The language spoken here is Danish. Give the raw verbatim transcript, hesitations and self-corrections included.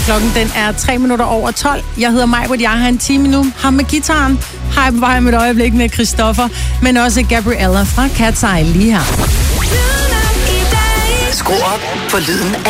Klokken den er tre minutter over tolv. Jeg hedder Majbert, jeg har en time nu. Ham med gitaren. Hej på vej med et øjeblik med Christoffer, men også Gabriella fra Cat's Eye lige her. Skru op for lyden af